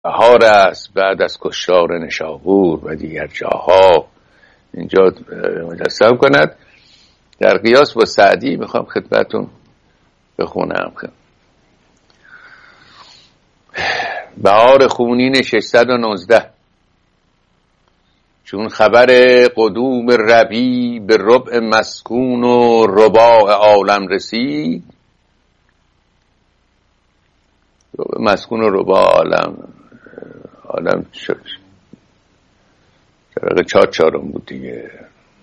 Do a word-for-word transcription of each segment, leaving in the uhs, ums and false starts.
بهار است بعد از کشتار نشابور و دیگر جاها. اینجا مجسم کند. در قیاس با سعدی میخوام خدمتون بخونم. بهار خونین ششصد و نوزده. چون خبر قدوم ربی به ربع مسکون و رباع عالم رسید. ربع مسکون و رباع عالم عالم شد طبقه چهار چهارم بود دیگه.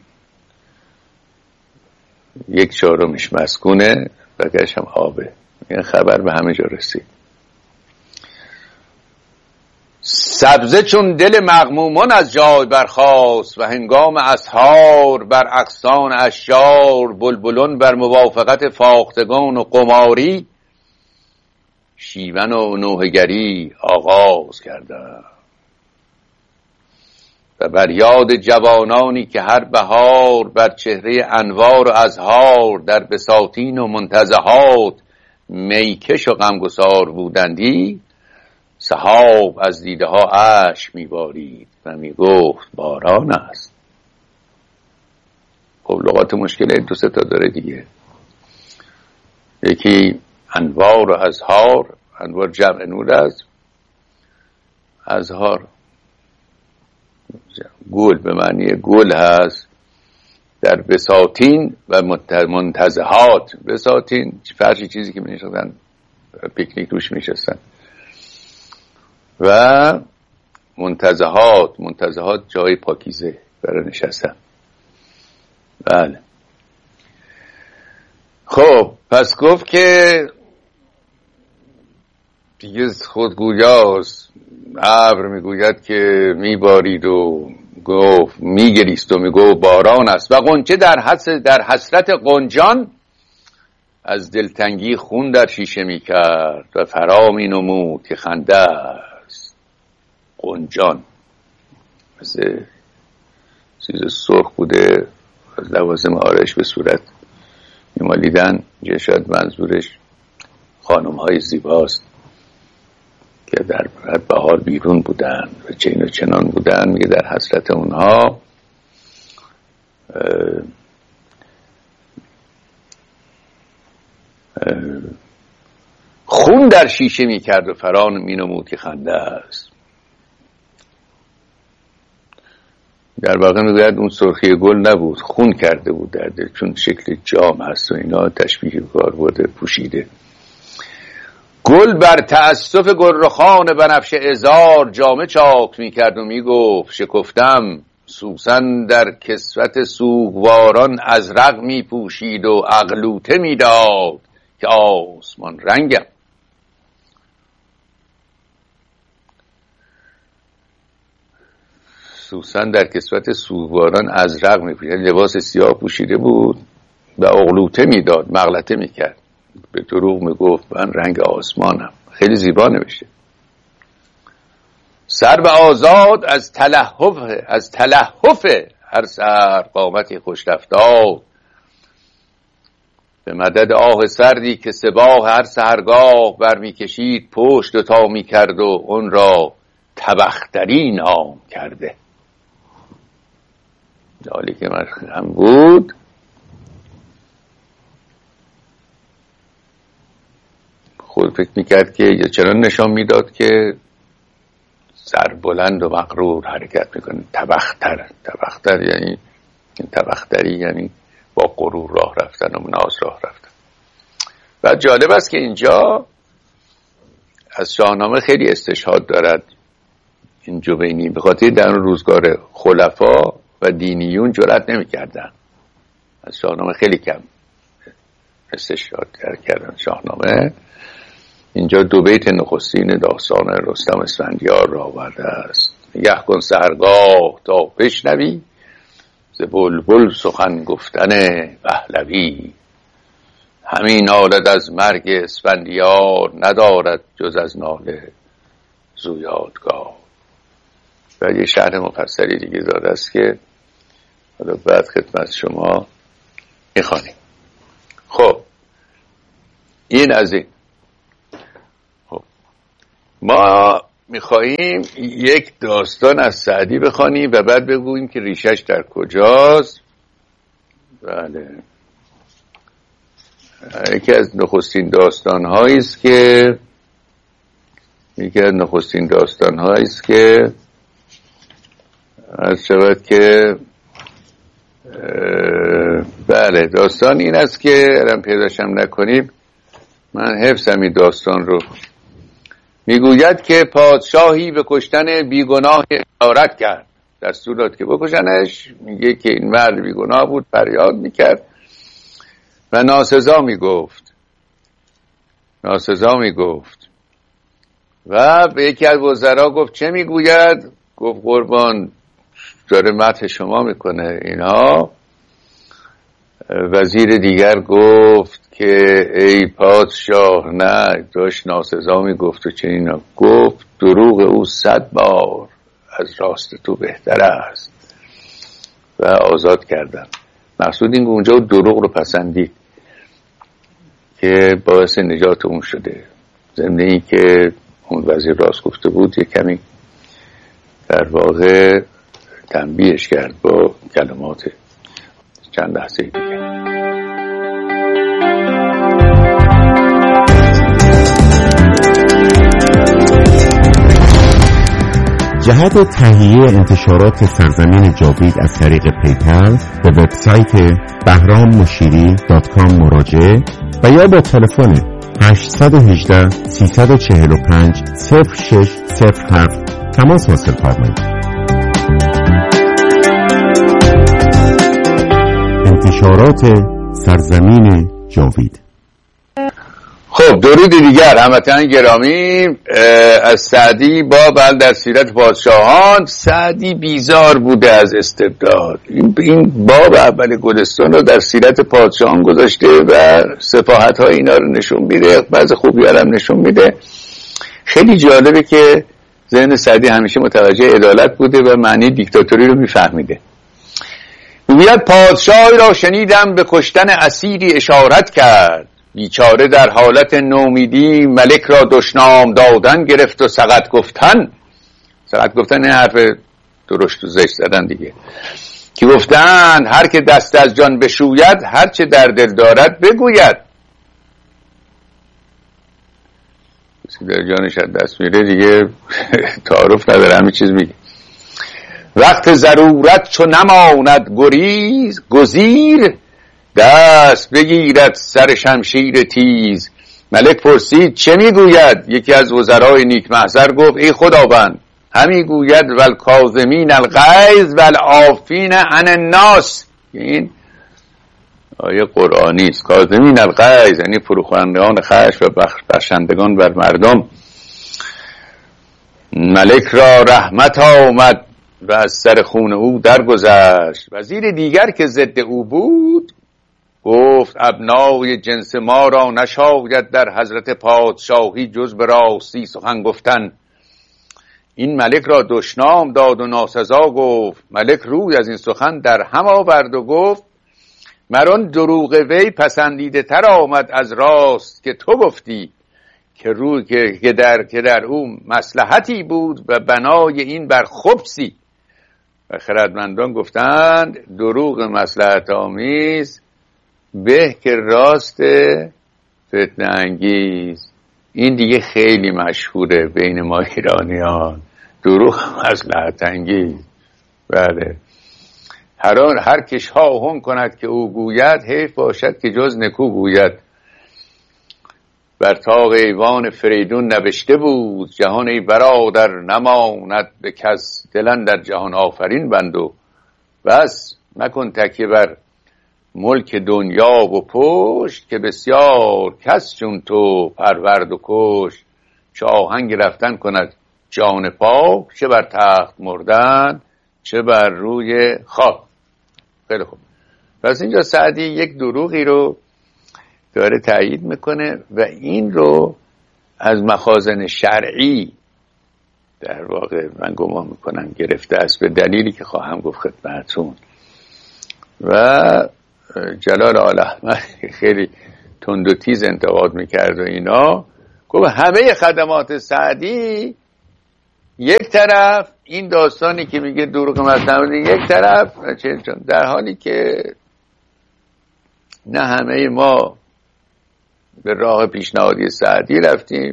یک چهارمش مسکونه بقیه‌اش هم آبه. این خبر به همه جا رسید. سبزه چون دل مغمومان از جای برخاست و هنگام اسحار بر اغصان اشجار بلبلون بر موافقت فاختگان و قماری شیون و نوحه‌گری آغاز کردند و بر یاد جوانانی که هر بهار بر چهره انوار و ازهار در بساطین و منتزهات میکش و غمگسار بودندی سحاب از دیده ها اشک میبارید و میگفت باران است. خب لغات مشکل دو سه تا داره دیگه. یکی انوار و ازهار. انوار جمع نور است، ازهار گل به معنی گل هست. در بساطین و منتزهات. بساطین فرشی چیزی که میشستن پیکنیک روش میشستن و منتزهات منتزهات جای پاکیزه برای نشستن. بله. خب پس گفت که دیگه خودگویاست. ابر میگوید که میبارید و گفت میگریست و میگفت باران است. و غنچه در حس در حسرت قنجان از دلتنگی خون در شیشه میکرد و فرا می نمود که خنده است. قنجان مثل چیز سرخ بوده از لوازم آرایش به صورت میمالیدن. یه شاید منظورش خانم های زیباست که در بهار بیرون بودن و چین و چنان بودن. میگه در حسرت اونها اه اه خون در شیشه میکرد و فران مینمود که خنده است. در واقع میگوید اون سرخی گل نبود، خون کرده بود در دل، چون شکل جام هست و اینا تشبیه کار بوده پوشیده. گل بر تأسف گلرخان بنفشه ازار جامه چاک میکرد و میگفت شکفتم. سوسن در کسوت سوگواران ازرق میپوشید و اغلوطه میداد که آسمان رنگم. سوسن در کسوت سوگواران ازرق میپوشید، لباس سیاه پوشیده بود و اغلوطه میداد، مغلطه میکرد، به دروغ میگفت من رنگ آسمانم. خیلی زیبا نوشته. سر به آزاد از تلهف از تلهف هر سر قامتی خوش رفتار به مدد آه سردی که سباه هر سحرگاه برمیکشید پشت و تا میکرد و اون را تبختری نام کرده. حالی که هم بود خود فکر میکرد که یا چنان نشان میداد که سربلند و مغرور حرکت میکنه. تبختر تبختر یعنی تبختری یعنی با غرور راه رفتن و ناز راه رفتن. و جالب است که اینجا از شاهنامه خیلی استشهاد دارد این جوینی، به خاطر در اون روزگار خلفا و دینیون جرأت نمیکردن از شاهنامه خیلی کم استشهاد کردن. شاهنامه اینجا دو بیت نخستین داستان رستم اسفندیار را آورده است. نگه کن سحرگاه تا بشنوی ز بلبل سخن گفتن پهلوی. همین نالد از مرگ اسفندیار ندارد جز از ناله زو یادگار. و یه شرح مفصلی دیگه داده است که حالا بعد خدمت شما میخوانیم. خب این از این. خب ما میخواییم یک داستان از سعدی بخوانیم و بعد بگوییم که ریشش در کجاست. بله، یکی از نخستین داستان هایی است که یکی از نخستین داستان هایی است که از شود که بله، داستان این است که الان پیداشم نکنیم، من حفظم این داستان رو. میگوید که پادشاهی به کشتن بیگناه اشارت کرد، دستور داد که بکشنش. میگه که این مرد بیگناه بود، فریاد میکرد و ناسزا میگفت ناسزا میگفت و به یکی از وزرا گفت چه میگوید؟ گفت قربان داره مدح شما میکنه اینها. وزیر دیگر گفت که ای پادشاه، نه، داشت ناسزا میگفت و چنین. گفت دروغ او صد بار از راست تو بهتر است و آزاد کردن. مقصود این که اونجا دروغ رو پسندید که باعث نجات اون شده. ضمن این که اون وزیر راست گفته بود، یک کمی در واقع تنبیهش کرد با کلمات چند لحظه دیگه. جهت تهیه انتشارات سرزمین جاوید از طریق پیپل به وبسایت بهرام مشیری دات کام مراجعه و یا با تلفن هشت یک هشت سه چهار پنج صفر شش صفر هفت تماس حاصل فرمایید. انتشارات سرزمین جاوید. خب درود دیگر هموطنان گرامی از سعدی. باب در سیرت پادشاهان. سعدی بیزار بوده از استبداد. این باب اول گلستان رو در سیرت پادشاهان گذاشته و صفاحت های اینا رو نشون میده، بعض خوبی ها هم نشون میده. خیلی جالبه که ذهن سعدی همیشه متوجه عدالت بوده و معنی دیکتاتوری رو میفهمیده. میگوید پادشاهی را شنیدم به کشتن اسیری اشارت کرد، بیچاره در حالت نومیدی ملک را دشنام دادن گرفت و سقط گفتن. سقط گفتن این حرف درشت و زشت زدن دیگه، که گفتن هر که دست از جان بشوید هر چه در دل دارد بگوید. کسی در جانش از دست میره دیگه تعارف نداره، همین چیز میگه. وقت ضرورت چو نماند گریز گزیر، دست بگیرد سر شمشیر تیز. ملک پرسید چه میگوید؟ یکی از وزرای نیک محضر گفت ای خداوند، همی گوید والکاظمین الغیظ والعافین عن الناس. این آیه قرآنی است. کاظمین الغیظ یعنی فروخورندگان خشم و بخشندگان بر مردم. ملک را رحمت آمد و از سر خون او درگذشت. وزیر دیگر که ضد او بود گفت ابنای جنس ما را نشاید در حضرت پادشاهی جز به راستی سخن گفتن. این ملک را دشنام داد و ناسزا گفت. ملک روی از این سخن در هم آورد و گفت مران دروغ وی پسندیده تر آمد از راست که تو گفتی، که روی که در که در او مصلحتی بود و بنای این بر خبثی. و خردمندان گفتند دروغ مصلحت آمیز به که راست فتنه انگیز. این دیگه خیلی مشهوره بین ما ایرانیان، دروغ مصلحت انگیز. بله، هر هر که شاهون کند که او گوید، حیف باشد که جز نکو گوید. بر طاق ایوان فریدون نوشته بود جهان ای برادر نماند به کس، دلن در جهان آفرین بند و بس. مکن تکیه بر ملک دنیا و پشت، که بسیار کس چون تو پرورد و کشت. چه آهنگ رفتن کند جان پاک، چه بر تخت مردن چه بر روی خاک. خیلی خوب. پس اینجا سعدی یک دروغی رو داره تایید میکنه و این رو از مخازن شرعی در واقع من گمان میکنم گرفته است، به دلیلی که خواهم گفت خدمتتون. و جلال آل احمد خیلی تند و تیز انتقاد میکرد و اینا، گفت همه خدمات سعدی یک طرف این داستانی که میگه دروغ مثنوی، یک طرف در حالی که نه همه ما به راه پیشنهادی سعدی رفتیم،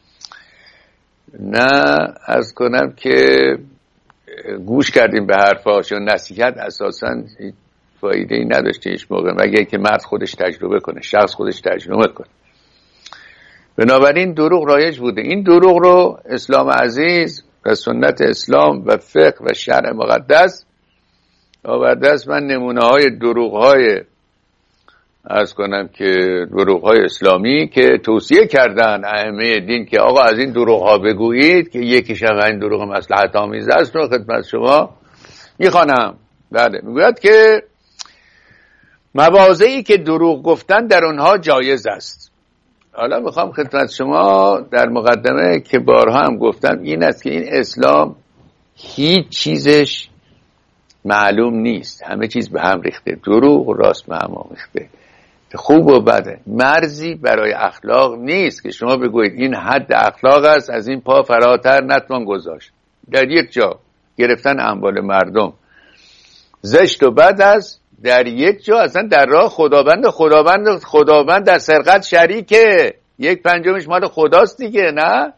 نه از کنم که گوش کردیم به حرفاش، و نصیحت اساساً فایده ای نداشته هیچ موقع، مگه که مرد خودش تجربه کنه، شخص خودش تجربه کنه. بنابراین دروغ رایج بوده. این دروغ رو اسلام عزیز و سنت اسلام و فقه و شرع مقدس آورده است. من نمونه های دروغ های از کنم که دروغ های اسلامی که توصیه کردن ائمه دین که آقا از این دروغ ها بگویید که یکیش هم این دروغ مصلحت آمیز است رو خدمت شما میخوانم. بله، میگوید که مواضعی که دروغ گفتن در اونها جایز است. حالا میخوام خدمت شما در مقدمه که بارها هم گفتم این است که این اسلام هیچ چیزش معلوم نیست، همه چیز به هم ریخته، دروغ و راست به هم ریخته، خوب و بده. مرزی برای اخلاق نیست که شما بگویید این حد اخلاق است، از این پا فراتر نتوان گذاشت. در یک جا گرفتن اموال مردم زشت و بد است، در یک جا اصلا در راه خداوند خداوند خداوند در سرقت شریکه، یک پنجمش مال خداست دیگه، نه؟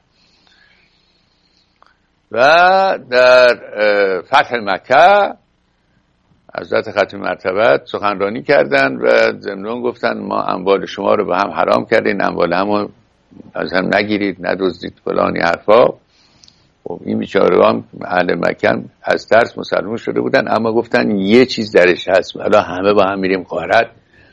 و در فتح مکه حضرت ختم مرتبت سخنرانی کردن و ضمناً گفتن ما اموال شما رو به هم حرام کردین، اموال همو از هم نگیرید، ندزدید، فلانی حرفا. خب این بیچاره‌ها اهل مکه از ترس مسلمان شده بودن، اما گفتن یه چیز درش هست، حالا همه با هم میریم غارت.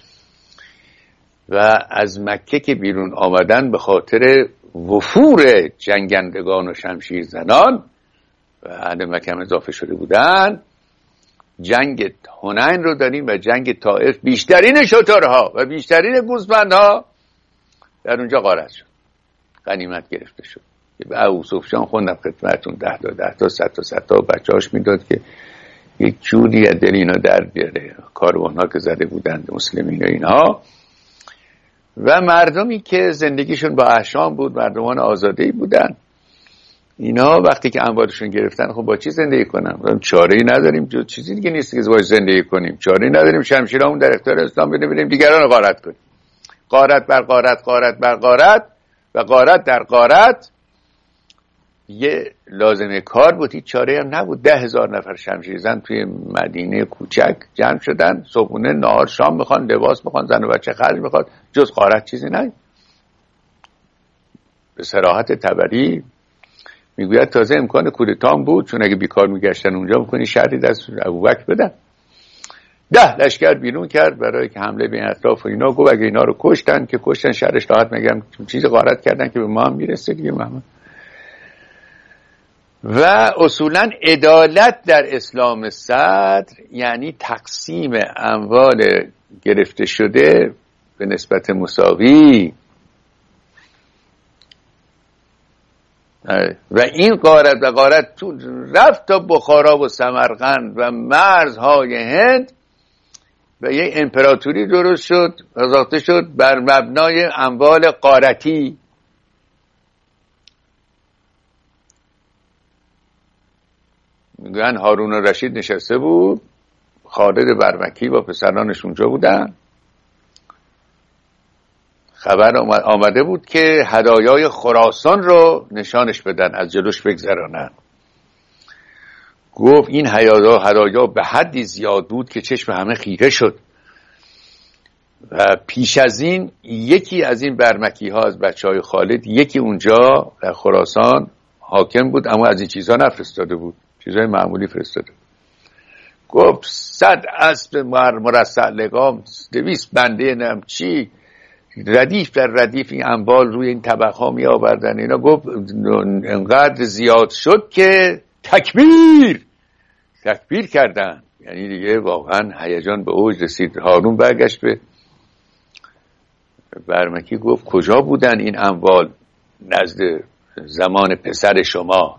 و از مکه که بیرون آمدن به خاطر وفور جنگندگان و شمشیر زنان و اهل مکه اضافه شده بودن، جنگ حنین رو داریم و جنگ طائف بیشترین شترها و بیشترین گوسفندها در اونجا غارت شد، غنیمت گرفته شد. به ابو سفیان خوندم خدمتتون، ده تا ده تا صد تا صد تا بچه‌هاش میداد که یک جوری از دل اینا در بیاره، کاروان‌ها که زده بودند مسلمین و اینها، و مردمی که زندگیشون با احشام بود، مردمان آزاده‌ای بودن، اینا وقتی که اموالشون گرفتن خب با چی زندگی کنن؟ چاره‌ای نداریم، جو چیزی دیگه نیست که باید زندگی کنیم، چاره‌ای نداریم، شمشیرامون در اختیار اسلام بده بریم دیگران رو غارت کنیم. غارت بر غارت، غارت بر غارت و غارت در غارت یه لازمه کار بود، هیچ چاره‌ای هم نبود. ده هزار نفر شمشیرزن توی مدینه کوچک جمع شدن، صبحونه نهار شام میخوان، لباس میخوان، زن و بچه خرج میخواد، جز غارت چیزی نه. به صراحت طبری میگوید تازه امکان کودتام بود، چون اگه بیکار میگشتن اونجا میکنی شرطی دست ابوبکر بدن. ده لشکر بیرون کرد برای که حمله به این اطراف و اینا. گفت اگه اینا رو کشتن که کشتن، شرش راحت، مگم چیز غارت کردن که به ما هم میرسه دیگه محمد. و اصولا عدالت در اسلام صدر یعنی تقسیم اموال گرفته شده به نسبت مساوی، و این غارت و غارت تو رفت تا بخارا و سمرقند و مرزهای هند و یک امپراتوری درست شد و ساخته شد بر مبنای اموال غارتی. میگن هارون الرشید نشسته بود، خالد برمکی با پسرانش اونجا بودن، خبر آمده بود که هدایای خراسان رو نشانش بدن، از جلوش بگذرانن. گفت این هدایا هدایا به حدی زیاد بود که چشم همه خیره شد. و پیش از این یکی از این برمکی ها از بچه های خالد، یکی اونجا در خراسان حاکم بود، اما از این چیزها نفرستاده بود، چیزهای معمولی فرستاده. گفت صد اسب مرصع لگام، دویست بنده نم چی، ردیف در ردیف این اموال روی این طبق ها می آوردن اینا. گفت انقدر زیاد شد که تکبیر تکبیر کردن، یعنی دیگه واقعا هیجان به اوج رسید. هارون برگشت به برمکی گفت کجا بودن این اموال نزد زمان پسر شما؟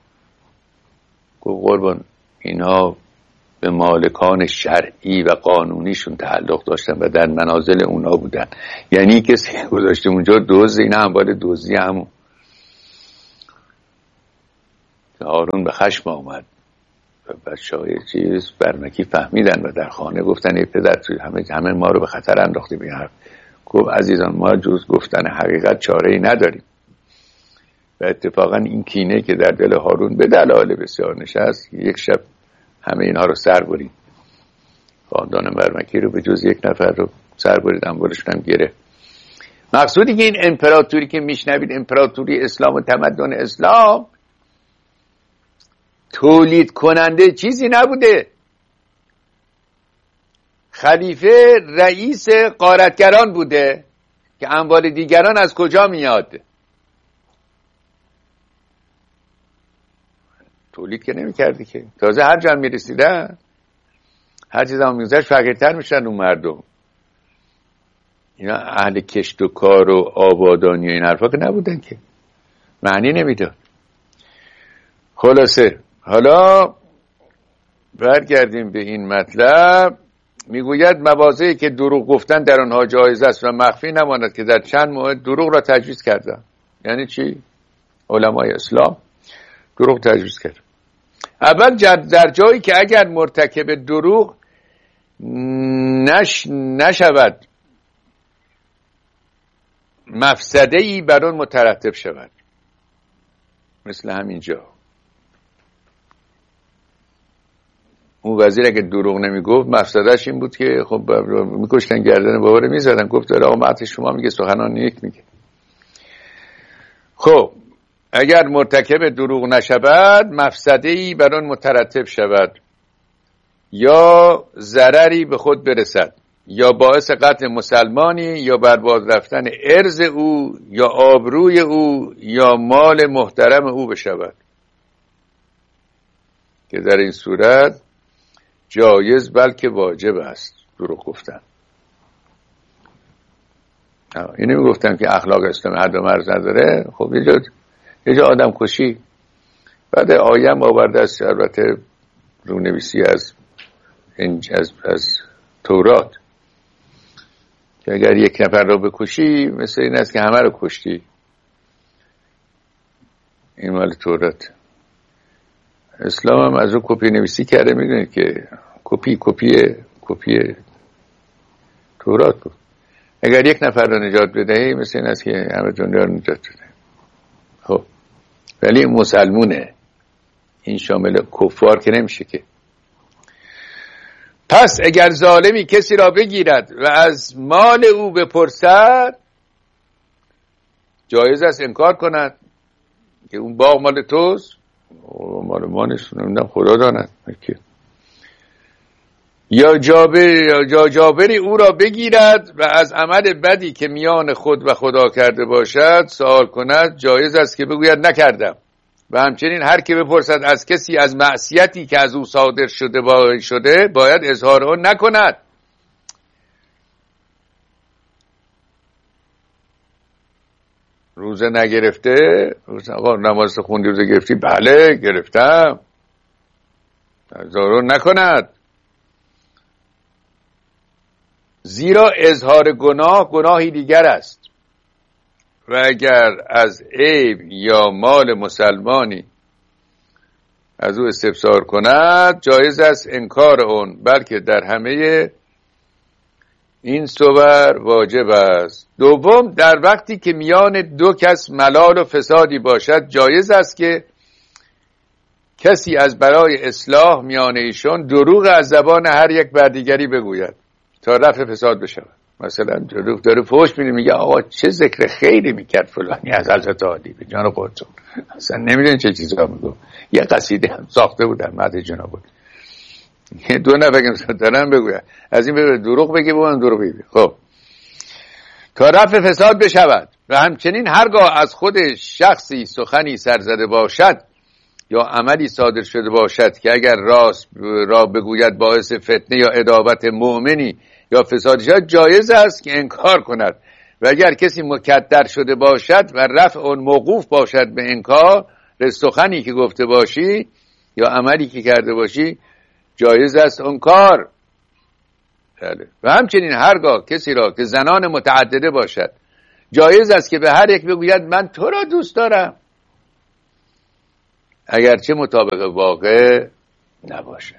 گفت قربان اینها به مالکان شرعی و قانونیشون تعلق داشتن و در منازل اونا بودن، یعنی کسی گذاشته اونجا دزد، این اموال دزدی همون. هارون به خشم آمد و بچه های چیز برمکی فهمیدن و در خانه گفتن ای پدر توی همه همه ما رو به خطر انداختی به این حرف. گفت عزیزان ما جز گفتن حقیقت چاره ای نداریم. و اتفاقا این کینه که در دل هارون به دلایل بسیار نشست، یک شب همه اینها رو سر برید. خاندان برمکی رو به جز یک نفر رو سر برید، اموالشون هم گره. مقصودی که این امپراتوری که میشنوید، امپراتوری اسلام و تمدن اسلام، تولید کننده چیزی نبوده. خلیفه رئیس غارتگران بوده که اموال دیگران از کجا میاد؟ تولید که نمی کردی که. تازه هر جا می رسیدن، هر چیز هم میگذشت فقیرتر میشن اون مردم. اینا اهل کشت و کار و آبادانی و این حرفا که نبودن که، معنی نمیداد. خلاصه حالا برگردیم به این مطلب. میگوید مواضعی که دروغ گفتن در آنها جایز است و مخفی نماند که در چند مورد دروغ را تجویز کردن. یعنی چی؟ علمای اسلام دروغ تجویز کرد. اول در جایی که اگر مرتکب دروغ نش نشود مفسده‌ای بر آن مترتب شود، مثل همینجا اون وزیر اگه دروغ نمیگفت مفسدهش این بود که خب میکشتن گردن بابا رو میزدن. گفت داره آقا متن شما میگه سخنان یک میگه. خب اگر مرتکب دروغ نشود مفسده‌ای بر آن مترتب شود، یا ضرری به خود برسد، یا باعث قتل مسلمانی، یا برباد رفتن ارز او، یا آبروی او، یا مال محترم او بشود، که در این صورت جایز بلکه واجب است دروغ گفتن. اینو میگفتن که اخلاق اسلام حد و مرز نداره. خب یه جا یه جا آدم کشی، بعد آیم آورده است البته رونویسی از از از تورات که اگر یک نفر رو بکشی مثل این است که همه رو کشتی. این مال تورات. اسلام هم از رو کپی نویسی کرده. میدونید که کپی کپی کپی تورات بود. اگر یک نفر رو نجات بدهی مثل این است که همه دنیا رو نجات بده. خب ولی مسلمونه، این شامل کفار که نمیشه که. پس اگر ظالمی کسی را بگیرد و از مال او بپرسد، جایز است انکار کند که اون باغ مال توست. مال ما نیست، نمیدونم خدا داند. یا جابر یا جابری او را بگیرد و از عمل بدی که میان خود و خدا کرده باشد سوال کند، جایز است که بگوید نکردم. و همچنین هر که بپرسد از کسی از معصیتی که از او صادر شده با شده باید اظهار آن نکند. روزه نگرفته، آقا نماز خوندی روزه گرفتی؟ بله گرفتم. اظهار نکند، زیرا اظهار گناه گناهی دیگر است. و اگر از عیب یا مال مسلمانی از او استفسار کند، جایز است انکار اون، بلکه در همه این صور واجب است. دوم، در وقتی که میان دو کس ملال و فسادی باشد، جایز است که کسی از برای اصلاح میان ایشان دروغ از زبان هر یک بر دیگری بگوید تا رفع فساد بشود. مثلا دروغ داره فحش میده، میگه آقا چه ذکر خیری میکرد فلانی از حضرت عالی به جان قدسون، اصلا نمیدونی چه چیزا میگو. یه قصیده هم ساخته بود در مدح جناب بود. دو نفر که دارن بگوید از این به دروغ بگی بگم دروغ بگی. خب تا رفع فساد بشود. و همچنین هرگاه از خود شخصی سخنی سرزده باشد یا عملی صادر شده باشد که اگر راست را بگوید باعث فتنه یا عداوت مؤمنی یا فساد شد، جایز است که انکار کند. و اگر کسی مکدر شده باشد و رفع اون موقوف باشد به انکار سخنی که گفته باشی یا عملی که کرده باشی، جایز است انکار. و همچنین هرگاه کسی را که زنان متعدده باشد، جایز است که به هر یک بگوید من تو را دوست دارم. اگرچه مطابق واقع نباشه.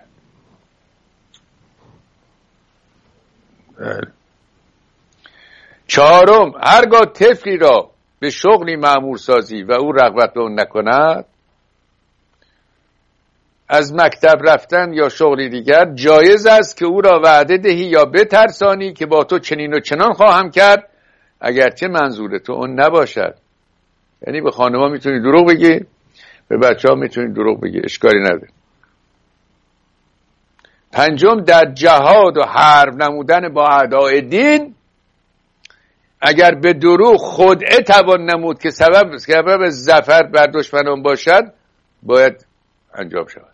چهارم، هرگاه طفلی را به شغلی مأمور سازی و او رغبت به اون نکند، از مکتب رفتن یا شغلی دیگر جایز است که او را وعده دهی یا بترسانی که با تو چنین و چنان خواهم کرد، اگرچه منظور تو اون نباشد. یعنی به خانم‌ها میتونی دروغ بگی، به بچه‌ها میتونی دروغ بگی، اشکالی نداره. پنجم، در جهاد و حرب نمودن با اعداء دین، اگر به دروغ خدعه توان نمود که سبب سبب ظفر بر دشمنان باشد، باید انجام شود.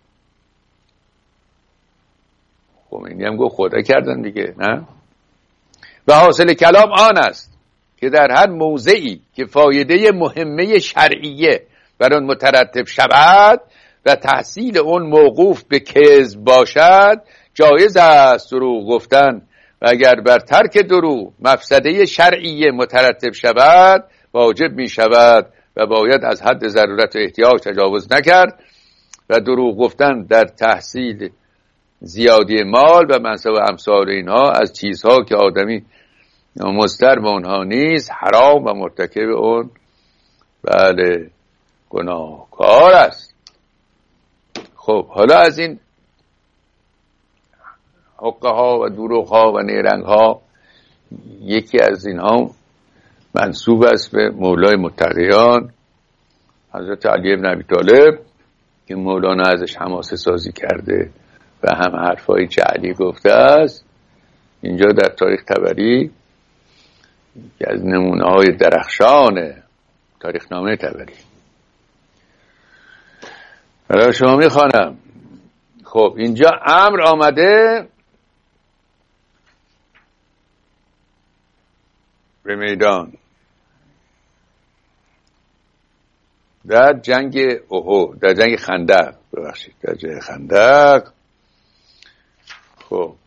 خمینی هم گفت خدعه کردن دیگه، نه؟ و حاصل کلام آن است که در هر موضعی که فایده مهمه شرعیه بر آن مترتب شود و تحصیل اون موقوف به کذب باشد، جایز است دروغ گفتن، و اگر بر ترک دروغ مفسده شرعیه مترتب شود، واجب می شود و باید از حد ضرورت و احتیاج تجاوز نکرد. و دروغ گفتن در تحصیل زیادی مال و منصب و امثال اینها از چیزها که آدمی مضطر به اونها نیست، حرام و مرتکب اون بله گناهکار است. خب حالا از این حقه ها و دروغ ها و نیرنگ ها یکی از اینها منسوب است به مولای متقیان حضرت علی بن ابی طالب که مولانا ازش حماسه سازی کرده و هم حرفای جعلی گفته است. اینجا در تاریخ طبری که از نمونه های درخشان تاریخ نامه طبری برای شما میخوانم. خب اینجا امر آمده به میدان در جنگ احد، در جنگ خندق، ببخشید در جنگ خندق. خب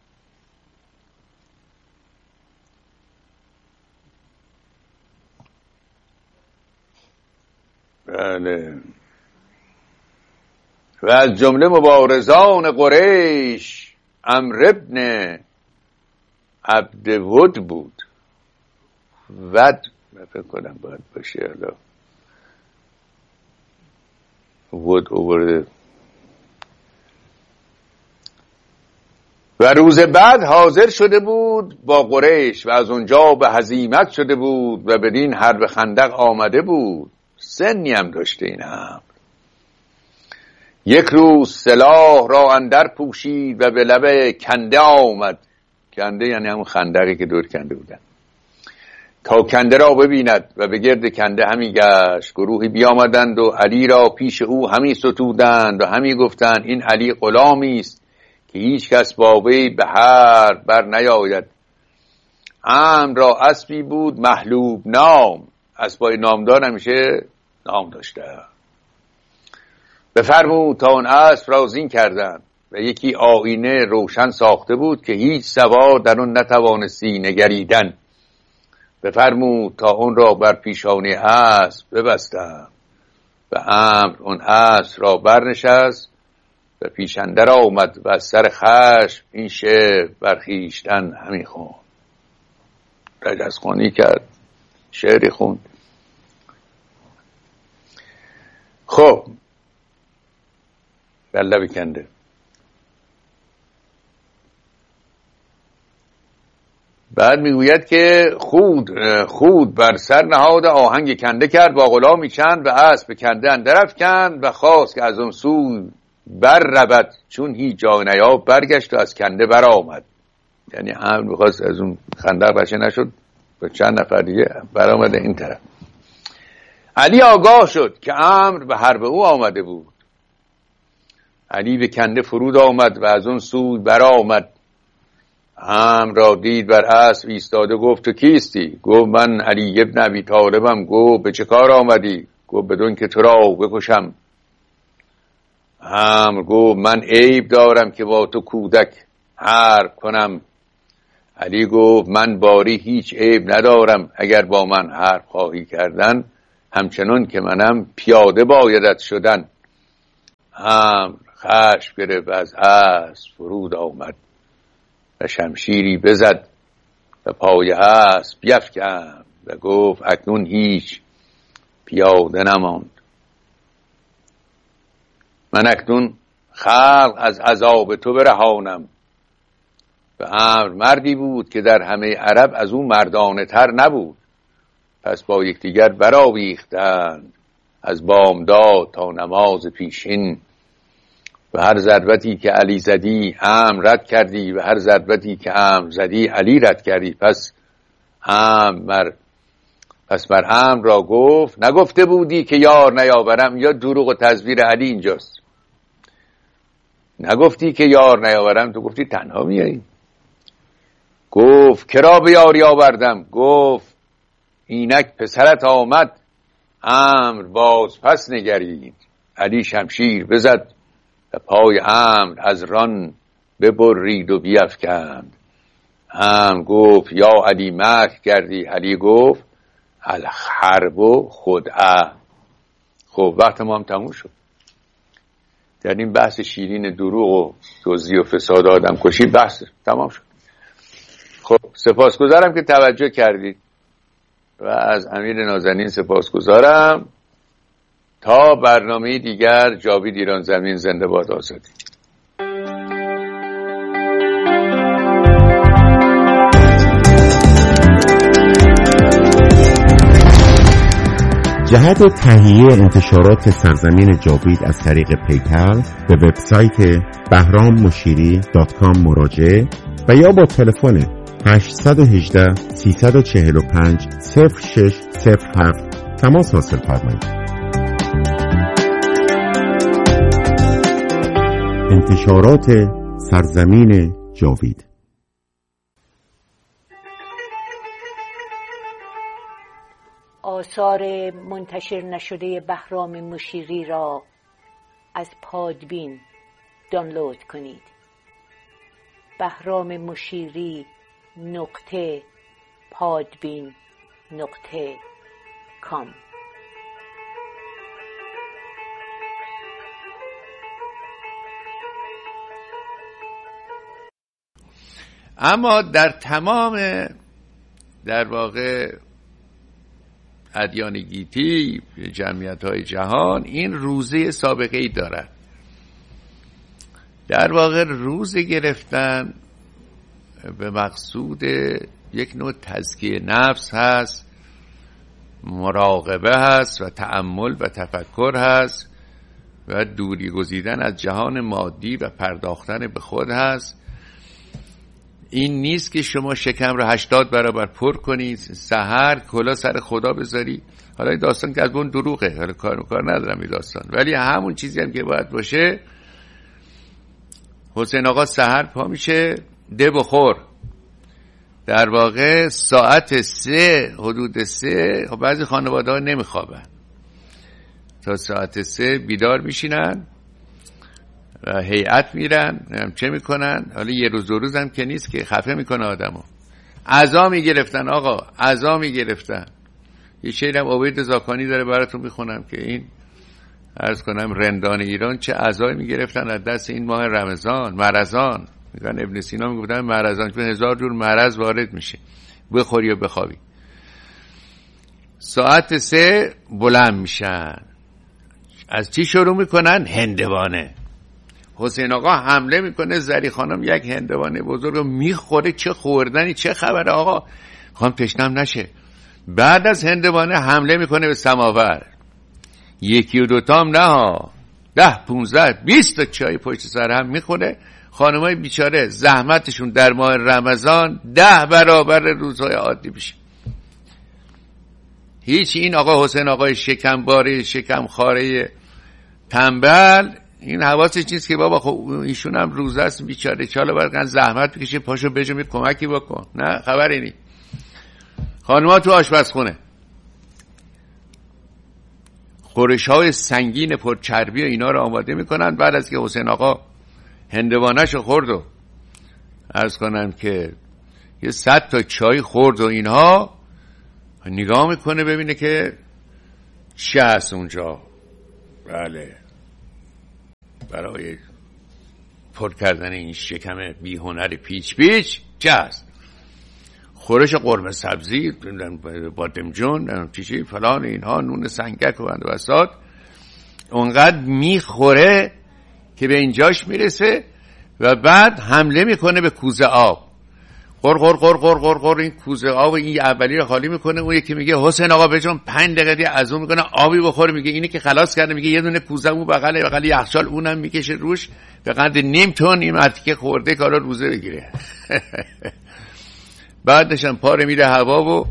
بله، و از جمله مبارزان قریش عمرو ابن عبد ود بود. ود فکر کنم باید باشه، حالا ود اوورده. و روز بعد حاضر شده بود با قریش و از اونجا به هزیمت شده بود و بدین حرب خندق آمده بود. سنی هم داشته این هم. یک روز سلاح را اندر پوشید و به لب کنده آمد. کنده یعنی همون خندقی که دور کنده بودن، تا کنده را ببیند و به گرد کنده همی گشت. گروهی بیامدند و علی را پیش او همی ستودند و همی گفتند این علی غلامی است که هیچ کس با وی به حرب بر نیاید. عمرو را اسبی بود محلوب نام، اسبای نامدار همیشه نام داشته. بفرمود تا اون اسب را زین کردند و یکی آینه روشن ساخته بود که هیچ سوار در اون نتوانستی نگریدن. بفرمود تا اون را بر پیشانی اسب ببستند و عمرو اون اسب را برنشست و پیشندر آمد و از سر خشم این شعر برخیشتن همی خوند. رجزخوانی کرد، شعری خوند. خب بله بکنده. بعد میگوید که خود خود بر سر نهاد آهنگ کنده کرد با غلامی چند و اسب کنده اندر افکند و خواست که از اون سو بر رود، چون هیچ جا نیافت برگشت و از کنده بر آمد. یعنی عمرو میخواست از اون خندق بچه نشد و چند نفر دیگه بر آمده این طرف. علی آگاه شد که عمرو به حرب او آمده بود. علی به کنده فرود آمد و از اون سو بر آمد. عمرو را دید بر اسب ایستاده، گفت تو کیستی؟ گفت من علی ابن ابی طالبم. گفت به چه کار آمدی؟ گفت بدون که تو را بکشم. عمرو گفت من عیب دارم که با تو کودک حرب کنم. علی گفت من باری هیچ عیب ندارم، اگر با من حرب خواهی کردن همچنان که منم پیاده بایدت شدن. هم خشم گرفت از اسب فرود آمد و شمشیری بزد و پای اسب بیفکند و گفت اکنون هیچ پیاده نماند. من اکنون خلق از عذاب تو برهانم. و امر مردی بود که در همه عرب از او مردانه تر نبود. پس با یکدیگر برآویختند از بامداد تا نماز پیشین. و هر ضربتی که علی زدی امر رد کردی و هر ضربتی که امر زدی علی رد کردی. پس امر پس بر امر را گفت نگفته بودی که یار نیاورم؟ یا دروغ و تزویر علی اینجاست. نگفتی که یار نیاورم، تو گفتی تنها میایی. گفت کرا به یاری آوردم؟ گفت اینک پسرت آمد. امر باز پس نگرید. علی شمشیر بزد و پای امر از ران ببرید و بیفکند. امر گفت یا علی مکر کردی؟ علی گفت الحرب خدعه. خب وقت ما هم تموم شد. در این بحث شیرین دروغ و دزدی و فساد آدم کشی بحث تمام شد. خب سپاسگزارم که توجه کردید و از امیر نازنین سپاسگزارم. تا برنامه دیگر، جاوید ایران زمین زنده باد آزادی. جهت تهیه انتشارات سرزمین جاوید از طریق پیپل به وبسایت بهرام مشیری دات کام مراجعه و یا با تلفن هشت یک هشت سه چهار پنج صفر شش صفر هفت تماس حاصل فرمایید. انتشارات سرزمین جاوید. آثار منتشر نشده بهرام مشیری را از پادبین دانلود کنید. بهرام مشیری نقطه پادبین نقطه کام. اما در تمام در واقع ادیان گیتی، جمعیت‌های جهان، این روزه سابقه ای دارد. در واقع روزه گرفتن به مقصود یک نوع تزکیه نفس هست، مراقبه هست و تأمل و تفکر هست و دوری گزیدن از جهان مادی و پرداختن به خود هست. این نیست که شما شکم رو هشتاد برابر پر کنید، سحر کلا سر خدا بذاری. حالا این داستان که از اون دروغه، حالا کار کار ندارم این داستان، ولی همون چیزی هم که باید باشه. حسین آقا سحر پا میشه ده بخور، در واقع ساعت سه، حدود سه، خب بعضی خانواده ها نمیخوابن، تا ساعت سه بیدار میشینن و هیئت میرن چه میکنن. حالا یه روز دو روز هم که نیست که خفه میکنه آدمو. عزا میگرفتن آقا، عزا میگرفتن. یه شعرم عبید زاکانی داره براتون میخونم که این عرض کنم رندان ایران چه عزایی میگرفتن از دست این ماه رمضان. مرضان میگن، ابن سینا میگفتن مرضان، چون هزار جور مرض وارد میشه، بخوری و بخوابی. ساعت سه بلند میشن، از چی شروع میکنن؟ هندوانه. حسین آقا حمله میکنه، زری خانم یک هندوانه بزرگ رو میخوره. چه خوردنی، چه خبره آقا، خواهم تشنم نشه. بعد از هندوانه حمله میکنه به سماور، یکی و دوتام نه ها، ده پونزده بیست تا چای پشت سر هم میخوره. خانمای بیچاره زحمتشون در ماه رمضان ده برابر روزهای عادی میشه. هیچ این آقا حسین آقای شکمباره شکمخواره تنبل این حواسش نیست که بابا خب ایشون هم روزه است بیچاره، چاله باید زحمت بکشه، پاشو بجو می کمکی بکن. نه خبری نی. خانم‌ها تو آشپزخونه خورش‌های سنگین پر چربی و اینا رو آماده میکنن. بعد از که حسین آقا هندوانه‌شو خورد و عرض کنم که یه صد تا چای خورد و اینها، نگاه میکنه ببینه که چه هست اونجا؟ بله، برای پر کردن این شکم بیهنر پیچ پیچ چه هست؟ خورش قرمه سبزی، بادمجون، چیزی فلان، اینها، نون سنگک و بند و بساط، اونقدر میخوره که به اینجاش میرسه و بعد حمله میکنه به کوزه آب. غر غر غر غر غر غر این کوزه آب این اولی رو خالی میکنه. اون یکی میگه حسین آقا بجون پنج دقیقه از اون میکنه آبی بخوره. میگه اینی که خلاص کرده، میگه یه دونه کوزه اون بغل بغل یخچال اونم میکشه روش به قدر نیم تن این مرتیکه خورده کارا روزه بگیره. بعدش هم پاره میره هوا و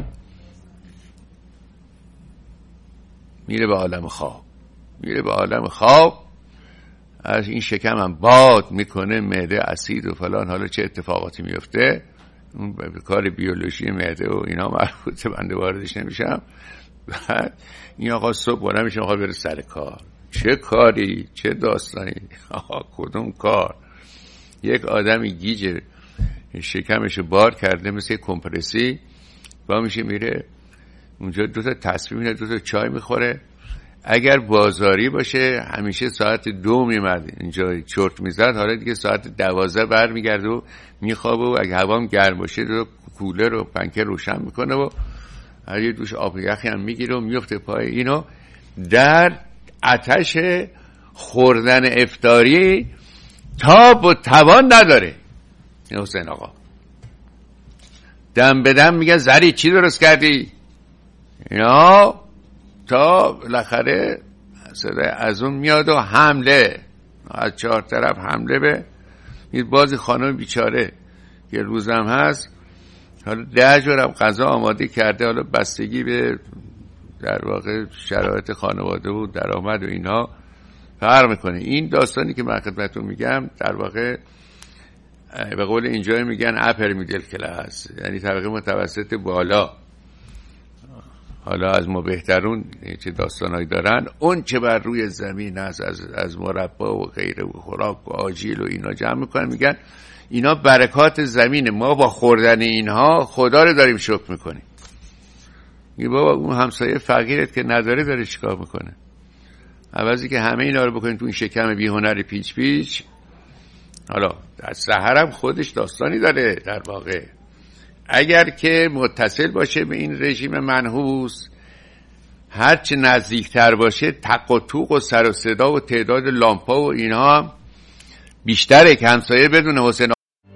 میره به عالم خواب. میره به عالم خواب، از این شکم هم باد میکنه، معده اسید و فلان. حالا چه اتفاقاتی میفته اون به کار بیولوژی معده و اینا مربوطه، بنده واردش نمیشم. بعد این آقا صبح بلند میشه، آقا بره سر کار. چه کاری، چه داستانی، آقا کدوم کار؟ یک آدمی گیج شکمشو بار کرده مثل کمپرسی، با میشه میره اونجا دو تا تسبیح میره، دو تا چای میخوره. اگر بازاری باشه همیشه ساعت دو میمد اینجا چرت میزد، حالا دیگه ساعت دوازده بر میگرده و میخوابه و اگه هوام گرم باشه دو کولر و پنکه روشن میکنه و هر یه دوش آب یخی هم میگیره و میفته پای اینو. در آتش خوردن افطاری تاب و توان نداره. حسین آقا دم به دم میگه زری چی درست کردی اینا، تا بالاخره صدای از اون میاد و حمله از چهار طرف حمله به این بازی خانم بیچاره که روزم هست. حالا ده جورم غذا آماده کرده، حالا بستگی به در واقع شرایط خانواده و درآمد و اینها فرق میکنه. این داستانی که من خدمتتون میگم در واقع به قول اینجا میگن اپر میدل کلاس، یعنی طبقه متوسط بالا. حالا از ما بهترون چه داستانایی دارن، اون چه بر روی زمین هست از از مربا و غیره و خوراک و آجیل و اینا جمع میکنن، میگن اینا برکات زمینه، ما با خوردن اینها خدا رو داریم شکر میکنیم. میگه بابا اون همسایه فقیرت که نداره داره چیکار میکنه؟ عوضی که همه اینا رو بکنید تو این شکم بیهنر پیچ پیچ. حالا از سحرم خودش داستانی داره در واقع. اگر که متصل باشه به این رژیم منحوس، هرچه نزدیکتر باشه تق و توق و سر و صدا و تعداد لامپا و اینها بیشتره که همسایه بدون حسین.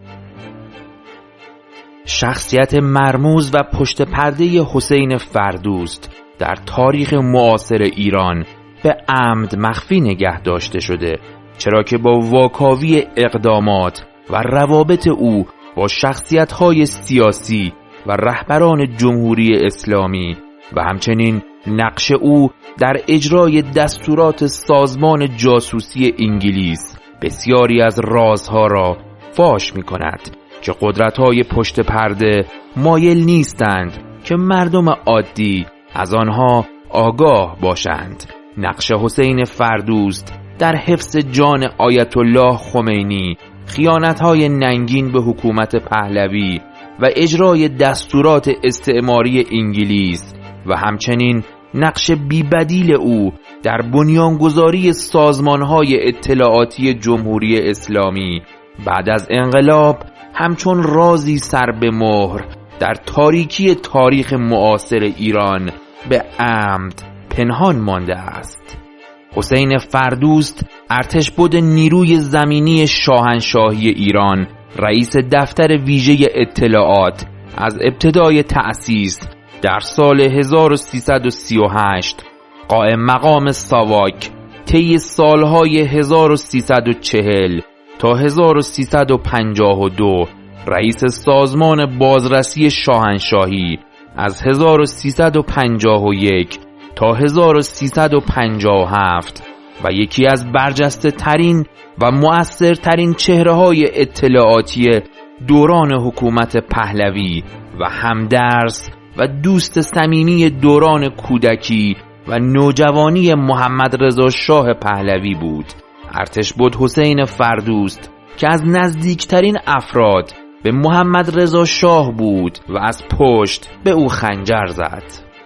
شخصیت مرموز و پشت پرده حسین فردوست در تاریخ معاصر ایران به عمد مخفی نگه داشته شده، چرا که با واکاوی اقدامات و روابط او با شخصیت‌های سیاسی و رهبران جمهوری اسلامی و همچنین نقش او در اجرای دستورات سازمان جاسوسی انگلیس بسیاری از رازها را فاش می‌کند که قدرت‌های پشت پرده مایل نیستند که مردم عادی از آنها آگاه باشند. نقش حسین فردوست در حفظ جان آیت الله خمینی، خیانت‌های ننگین به حکومت پهلوی و اجرای دستورات استعماری انگلیس و همچنین نقش بی‌بدیل او در بنیانگذاری سازمان‌های اطلاعاتی جمهوری اسلامی بعد از انقلاب همچون رازی سر به مهر در تاریکی تاریخ معاصر ایران به عمد پنهان مانده است. حسین فردوست ارتشبد نیروی زمینی شاهنشاهی ایران، رئیس دفتر ویژه اطلاعات از ابتدای تأسیس در سال هزار و سیصد و سی و هشت، قائم مقام ساواک طی سالهای هزار و سیصد و چهل تا هزار و سیصد و پنجاه و دو، رئیس سازمان بازرسی شاهنشاهی از هزار و سیصد و پنجاه و یک تا هزار و سیصد و پنجاه و هفت و یکی از برجسته ترین و مؤثر ترین چهره های اطلاعاتی دوران حکومت پهلوی و همدرس و دوست صمیمی دوران کودکی و نوجوانی محمد رضا شاه پهلوی بود. ارتشبد حسین فردوست که از نزدیکترین افراد به محمد رضا شاه بود و از پشت به او خنجر زد.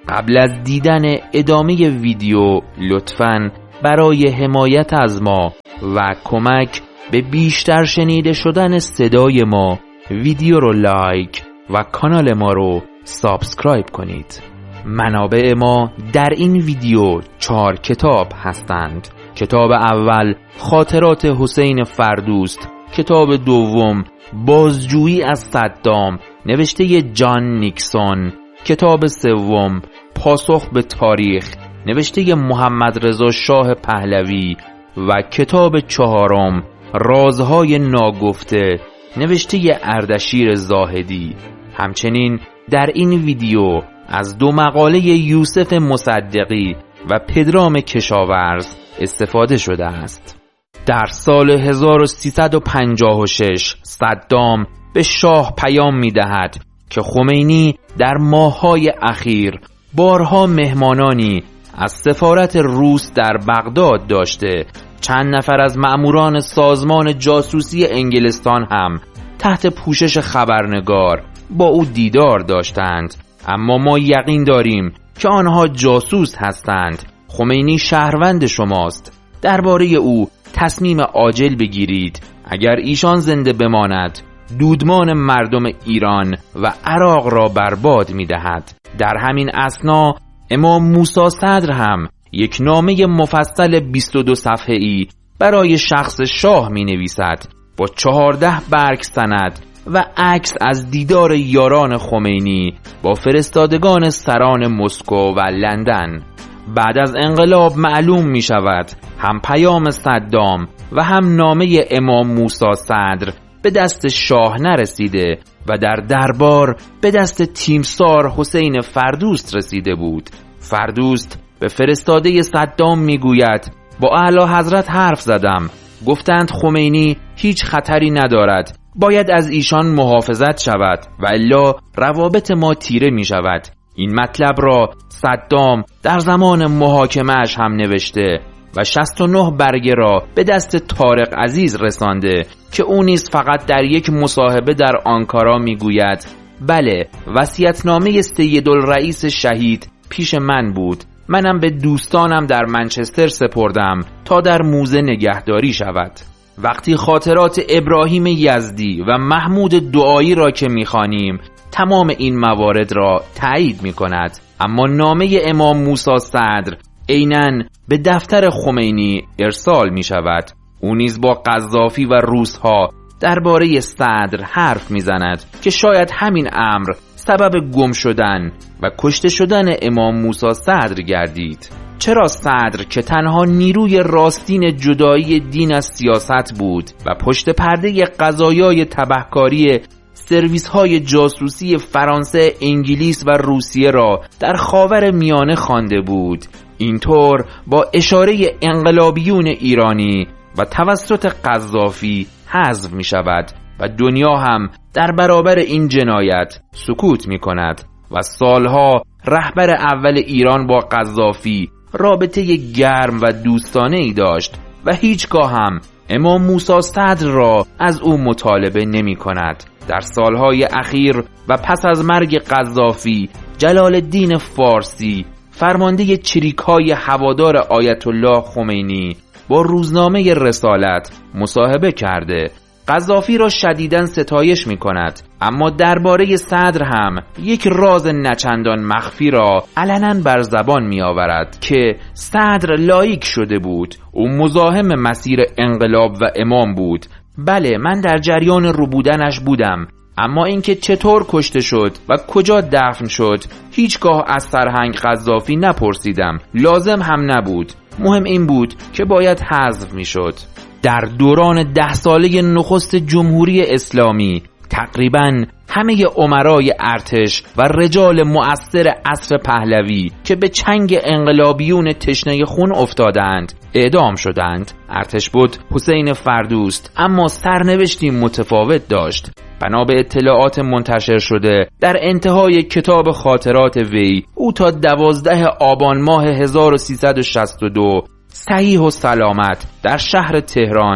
قبل از دیدن ادامه ویدیو لطفاً برای حمایت از ما و کمک به بیشتر شنیده شدن صدای ما ویدیو رو لایک و کانال ما رو سابسکرایب کنید. منابع ما در این ویدیو چهار کتاب هستند. کتاب اول خاطرات حسین فردوست، کتاب دوم بازجویی از صدام نوشته جان نیکسون، کتاب سوم پاسخ به تاریخ نوشته محمد رضا شاه پهلوی و کتاب چهارم رازهای ناگفته نوشته اردشیر زاهدی. همچنین در این ویدیو از دو مقاله یوسف مصدقی و پدرام کشاورز استفاده شده است. در سال هزار و سیصد و پنجاه و شش صدام به شاه پیام می دهد که خمینی در ماه‌های اخیر بارها مهمانانی از سفارت روس در بغداد داشته. چند نفر از مأموران سازمان جاسوسی انگلستان هم تحت پوشش خبرنگار با او دیدار داشتند، اما ما یقین داریم که آنها جاسوس هستند. خمینی شهروند شماست. درباره او تصمیم عاجل بگیرید. اگر ایشان زنده بماند دودمان مردم ایران و عراق را برباد می دهد. در همین اثنا امام موسی صدر هم یک نامه مفصل بیست و دو صفحه‌ای برای شخص شاه می نویسد با چهارده برگ سند و عکس از دیدار یاران خمینی با فرستادگان سران مسکو و لندن. بعد از انقلاب معلوم می شود هم پیام صدام و هم نامه امام موسی صدر به دست شاه نرسیده و در دربار به دست تیمسار حسین فردوست رسیده بود. فردوست به فرستاده صدام می گوید با اعلی حضرت حرف زدم، گفتند خمینی هیچ خطری ندارد، باید از ایشان محافظت شود و الا روابط ما تیره می شود. این مطلب را صدام در زمان محاکمه‌اش هم نوشته و شصت و نه برگه را به دست طارق عزیز رسانده که او نیز فقط در یک مصاحبه در آنکارا میگوید بله، وصیت‌نامه سیدالرئیس شهید پیش من بود، منم به دوستانم در منچستر سپردم تا در موزه نگهداری شود. وقتی خاطرات ابراهیم یزدی و محمود دعایی را که میخوانیم تمام این موارد را تایید میکند، اما نامه امام موسی صدر عیناً به دفتر خمینی ارسال می شود. او نیز با قذافی و روس‌ها درباره صدر حرف می زند که شاید همین امر سبب گم شدن و کشته شدن امام موسی صدر گردید. چرا صدر که تنها نیروی راستین جدایی دین از سیاست بود و پشت پرده قضایای تبهکاری سرویس های جاسوسی فرانسه، انگلیس و روسیه را در خاور میانه خوانده بود، اینطور با اشاره انقلابیون ایرانی و توسط قذافی حذف می شود و دنیا هم در برابر این جنایت سکوت می کند و سالها رهبر اول ایران با قذافی رابطه گرم و دوستانه ای داشت و هیچگاه هم امام موسی صدر را از او مطالبه نمی کند. در سالهای اخیر و پس از مرگ قذافی جلال الدین فارسی فرمانده چریک‌های هوادار آیت الله خمینی با روزنامه رسالت مصاحبه کرده. قذافی را شدیداً ستایش می کند، اما درباره صدر هم یک راز نچندان مخفی را علناً بر زبان می آورد که صدر لایک شده بود. او مزاحم مسیر انقلاب و امام بود. بله، من در جریان ربودنش بودم، اما اینکه چطور کشته شد و کجا دفن شد هیچگاه از سرهنگ قذافی نپرسیدم، لازم هم نبود. مهم این بود که باید حذف می شد. در دوران ده ساله نخست جمهوری اسلامی تقریباً همه امرای ارتش و رجال مؤثر عصر پهلوی که به چنگ انقلابیون تشنه خون افتادند اعدام شدند. ارتش بود حسین فردوست، اما سرنوشتی متفاوت داشت. بنا به اطلاعات منتشر شده در انتهای کتاب خاطرات وی، او تا دوازده آبان ماه هزار و سیصد و شصت و دو صحیح و سلامت در شهر تهران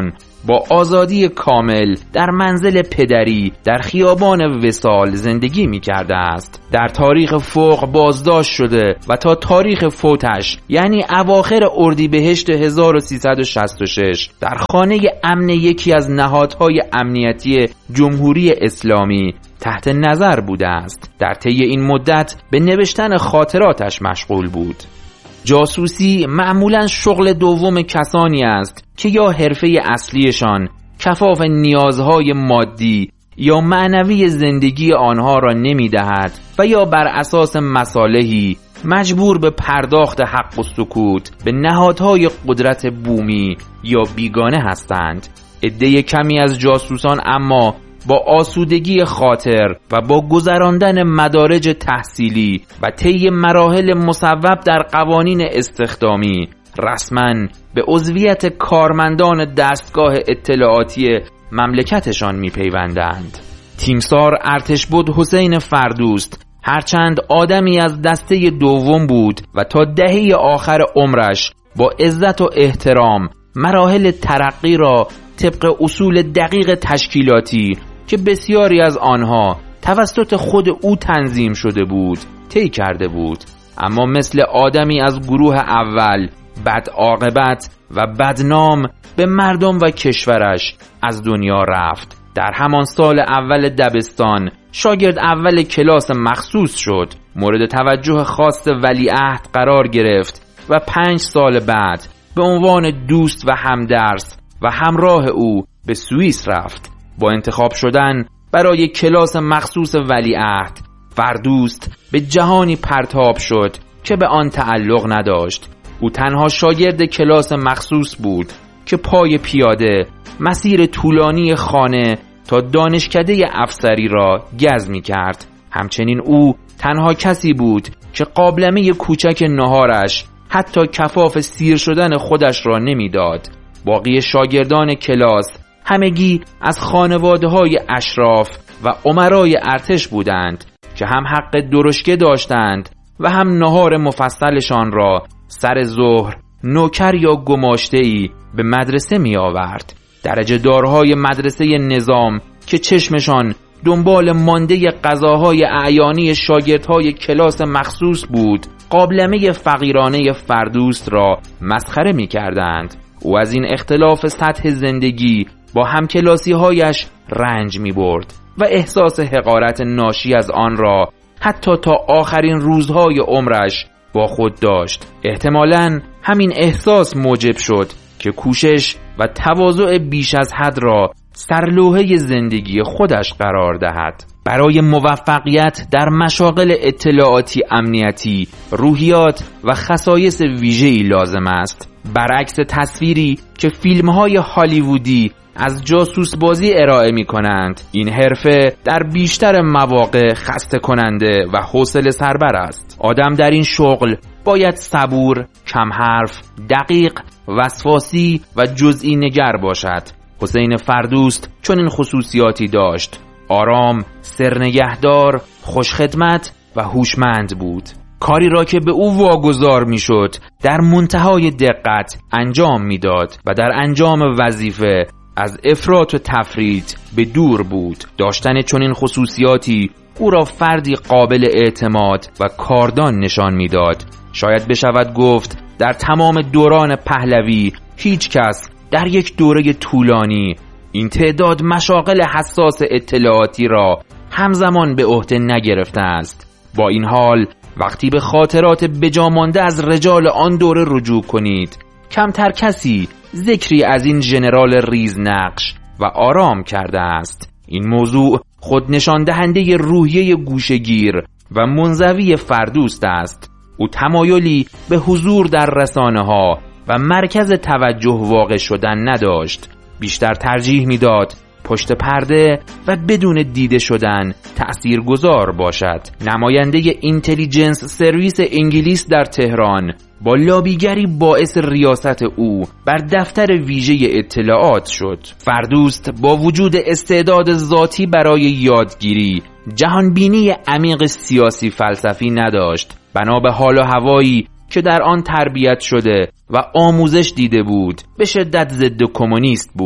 با آزادی کامل در منزل پدری در خیابان وصال زندگی می کرده است. در تاریخ فوق بازداشت شده و تا تاریخ فوتش یعنی اواخر اردیبهشت هزار و سیصد و شصت و شش در خانه امن یکی از نهادهای امنیتی جمهوری اسلامی تحت نظر بوده است. در طی این مدت به نوشتن خاطراتش مشغول بود. جاسوسی معمولاً شغل دوم کسانی است که یا حرفه اصلیشان کفاف نیازهای مادی یا معنوی زندگی آنها را نمی‌دهد و یا بر اساس مصالحی مجبور به پرداخت حق و سکوت به نهادهای قدرت بومی یا بیگانه هستند. عده کمی از جاسوسان اما با آسودگی خاطر و با گذراندن مدارج تحصیلی و طی مراحل مصوب در قوانین استخدامی رسماً به عضویت کارمندان دستگاه اطلاعاتی مملکتشان می‌پیوندند. تیمسار ارتشبد حسین فردوست هرچند آدمی از دسته دوم بود و تا دهه آخر عمرش با عزت و احترام مراحل ترقی را طبق اصول دقیق تشکیلاتی که بسیاری از آنها توسط خود او تنظیم شده بود طی کرده بود، اما مثل آدمی از گروه اول بد عاقبت و بدنام به مردم و کشورش از دنیا رفت. در همان سال اول دبستان شاگرد اول کلاس مخصوص شد، مورد توجه خاص ولیعهد قرار گرفت و پنج سال بعد به عنوان دوست و همدرس و همراه او به سوئیس رفت. با انتخاب شدن برای کلاس مخصوص ولیعهد، فردوست به جهانی پرتاب شد که به آن تعلق نداشت. او تنها شاگرد کلاس مخصوص بود که پای پیاده مسیر طولانی خانه تا دانشکده افسری را گز می کرد. همچنین او تنها کسی بود که قابلمه کوچک نهارش حتی کفاف سیر شدن خودش را نمی داد. باقی شاگردان کلاس همگی از خانواده‌های اشراف و امرای ارتش بودند که هم حق درشکه داشتند و هم نهار مفصلشان را سر ظهر نوکر یا گماشته‌ای به مدرسه می آورد. درجه دارهای مدرسه نظام که چشمشان دنبال مانده غذاهای اعیانی شاگردهای کلاس مخصوص بود، قابلمه فقیرانه فردوست را مسخره می کردند. او از این اختلاف سطح زندگی با همکلاسی هایش رنج می برد و احساس حقارت ناشی از آن را حتی تا آخرین روزهای عمرش با خود داشت. احتمالاً همین احساس موجب شد که کوشش و تواضع بیش از حد را سرلوحه زندگی خودش قرار دهد. برای موفقیت در مشاغل اطلاعاتی امنیتی روحیات و خصایص ویژه‌ای لازم است. برعکس تصویری که فیلم‌های هالیوودی از جاسوس بازی ارائه می کنند، این حرفه در بیشتر مواقع خسته کننده و حوصله سربر است. آدم در این شغل باید صبور، کم حرف، دقیق، وسواسی و جزئی نگر باشد. حسین فردوست چون این خصوصیاتی داشت. آرام، سرنگهدار، خوشخدمت و هوشمند بود. کاری را که به او واگذار می شد در منتهای دقت انجام می داد و در انجام وظیفه از افراط و تفرید به دور بود. داشتن چنین خصوصیاتی او را فردی قابل اعتماد و کاردان نشان می داد. شاید بشود گفت در تمام دوران پهلوی هیچ کس در یک دوره طولانی این تعداد مشاغل حساس اطلاعاتی را همزمان به عهده نگرفته است. با این حال وقتی به خاطرات بجامانده از رجال آن دوره رجوع کنید، کمتر کسی ذکری از این ژنرال ریزنقش و آرام کرده است. این موضوع خود نشان دهنده روحیه گوشه‌گیر و منزوی فردوست است. او تمایلی به حضور در رسانه‌ها و مرکز توجه واقع شدن نداشت. بیشتر ترجیح میداد پشت پرده و بدون دیده شدن تأثیرگذار باشد. نماینده اینتلیجنس سرویس انگلیس در تهران با لابیگری باعث ریاست او بر دفتر ویژه اطلاعات شد. فردوست با وجود استعداد ذاتی برای یادگیری، جهانبینی عمیق سیاسی فلسفی نداشت. بنا به حال و هوایی که در آن تربیت شده و آموزش دیده بود، به شدت ضد کمونیست بود.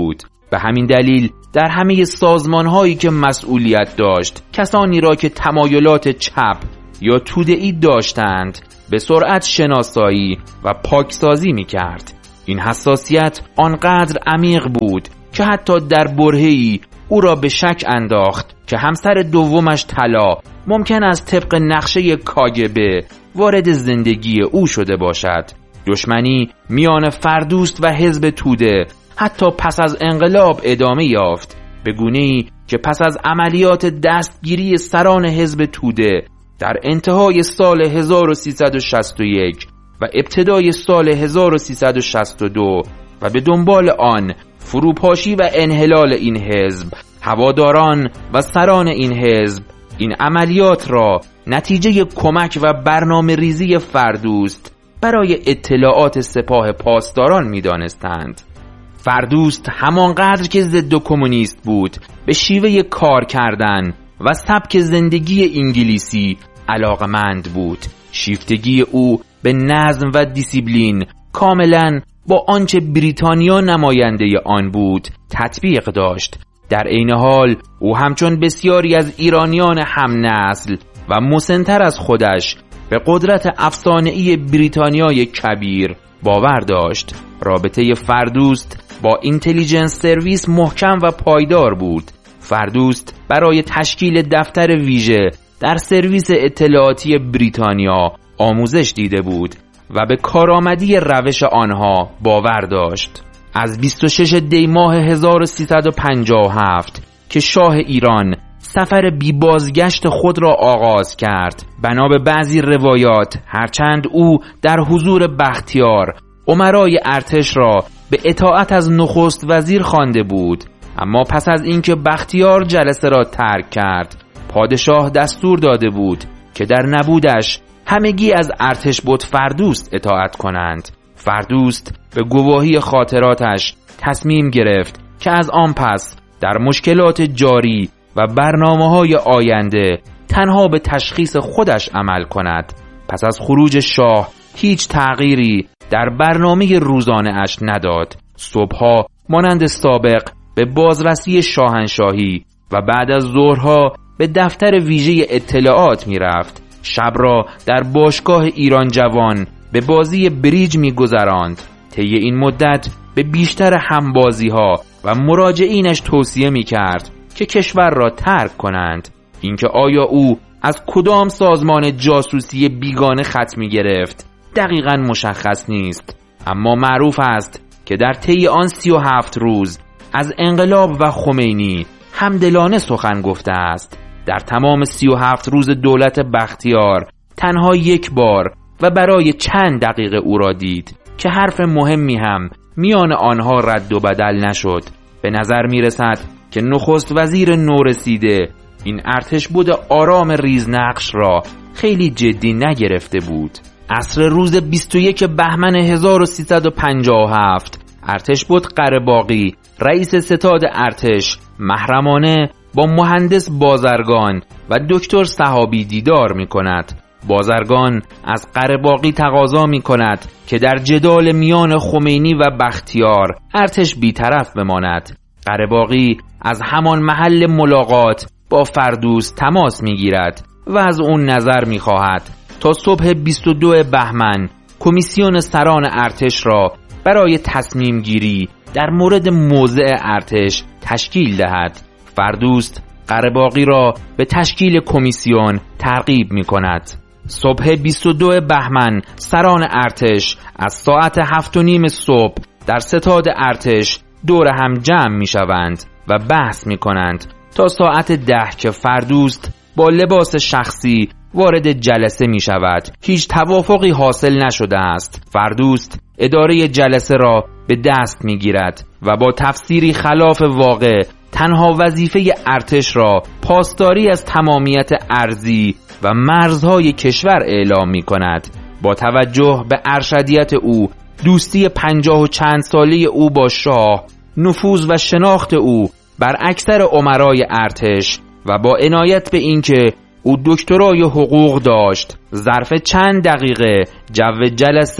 به همین دلیل در همه سازمان‌هایی که مسئولیت داشت کسانی را که تمایلات چپ یا توده‌ای داشتند به سرعت شناسایی و پاکسازی می‌کرد. این حساسیت آنقدر عمیق بود که حتی در برهه‌ای او را به شک انداخت که همسر دومش طلا ممکن است طبق نقشه کاگبه وارد زندگی او شده باشد. دشمنی میان فردوست و حزب توده حتی پس از انقلاب ادامه یافت، به گونه‌ای که پس از عملیات دستگیری سران حزب توده در انتهای سال هزار و سیصد و شصت و یک و ابتدای سال هزار و سیصد و شصت و دو و به دنبال آن فروپاشی و انحلال این حزب، هواداران و سران این حزب این عملیات را نتیجه کمک و برنامه ریزی فردوست برای اطلاعات سپاه پاسداران می دانستند. فردوست همانقدر که ضد کمونیست بود به شیوه کار کردن و سبک زندگی انگلیسی علاقمند بود. شیفتگی او به نظم و دیسیپلین کاملا با آنچه بریتانیا نماینده آن بود تطبیق داشت. در عین حال او همچون بسیاری از ایرانیان هم نسل و مسن‌تر از خودش به قدرت افسانه‌ای بریتانیای کبیر باور داشت. رابطه فردوست با اینتلیجنس سرویس محکم و پایدار بود. فردوست برای تشکیل دفتر ویژه در سرویس اطلاعاتی بریتانیا آموزش دیده بود و به کارآمدی روش آنها باور داشت. از بیست و شش دی ماه هزار و سیصد و پنجاه و هفت که شاه ایران سفر بی بازگشت خود را آغاز کرد، بنا به بعضی روایات هرچند او در حضور بختیار امرای ارتش را به اطاعت از نخست وزیر خوانده بود، اما پس از اینکه بختیار جلسه را ترک کرد پادشاه دستور داده بود که در نبودش همگی از ارتش بد فردوست اطاعت کنند. فردوست به گواهی خاطراتش تصمیم گرفت که از آن پس در مشکلات جاری و برنامه‌های آینده تنها به تشخیص خودش عمل کند. پس از خروج شاه هیچ تغییری در برنامه روزانه اش نداد. صبحها مانند سابق به بازرسی شاهنشاهی و بعد از ظهرها به دفتر ویژه اطلاعات می رفت. شب را در باشگاه ایران جوان به بازی بریج می گذراند. طی این مدت به بیشتر همبازی ها و مراجعینش توصیه می کرد که کشور را ترک کنند. اینکه آیا او از کدام سازمان جاسوسی بیگانه خط می گرفت دقیقاً مشخص نیست، اما معروف است که در طی آن سی و هفت روز از انقلاب و خمینی همدلانه سخن گفته است. در تمام سی و هفت روز دولت بختیار تنها یک بار و برای چند دقیقه او را دید که حرف مهمی هم میان آنها رد و بدل نشد. به نظر می رسد که نخست وزیر نورسیده این ارتش بود آرام ریزنقش را خیلی جدی نگرفته بود. عصر روز بیست و یک بهمن هزار و سیصد و پنجاه و هفت ارتش بود قره‌باغی رئیس ستاد ارتش محرمانه با مهندس بازرگان و دکتر صحابی دیدار می کند. بازرگان از قره‌باغی تقاضا می کند که در جدال میان خمینی و بختیار ارتش بیطرف بماند. قره‌باغی از همان محل ملاقات با فردوست تماس می گیرد و از اون نظر می خواهد تا صبح بیست و دو بهمن کمیسیون سران ارتش را برای تصمیم گیری در مورد موضع ارتش تشکیل دهد. فردوست قره‌باغی را به تشکیل کمیسیون ترغیب می کند. صبح بیست و دو بهمن سران ارتش از ساعت هفت و نیم صبح در ستاد ارتش دور هم جمع می شوند و بحث می کنند تا ساعت ده که فردوست با لباس شخصی وارد جلسه می شود. هیچ توافقی حاصل نشده است. فردوست اداره جلسه را به دست می گیرد و با تفسیری خلاف واقع تنها وظیفه ارتش را پاسداری از تمامیت ارضی و مرزهای کشور اعلام می کند. با توجه به ارشدیت او، دوستی پنجاه و چند ساله او با شاه، نفوذ و شناخت او بر اکثر امرای ارتش و با عنایت به اینکه او دکترای حقوق داشت، ظرف چند دقیقه جو جلسه